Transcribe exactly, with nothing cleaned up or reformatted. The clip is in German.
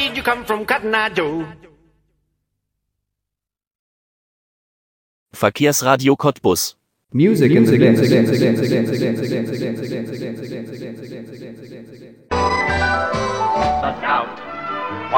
did you come from, Cotton Eye Joe? Verkehrsradio Cottbus. Music in the